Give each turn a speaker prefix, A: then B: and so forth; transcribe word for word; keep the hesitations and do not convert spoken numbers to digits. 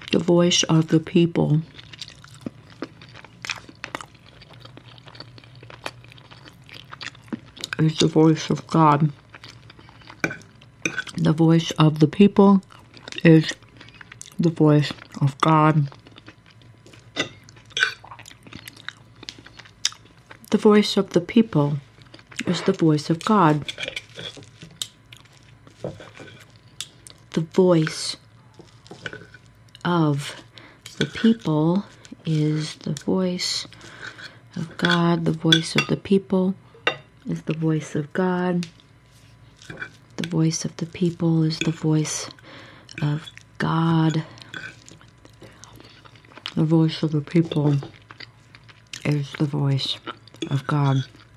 A: The voice of the people is the voice of God. The voice of the people is the voice of God. The voice of the people is the voice of God. The voice of the people is the voice of God. The voice of the people is the voice of God. The voice of the people is the voice of God. The voice of the people is the voice of God.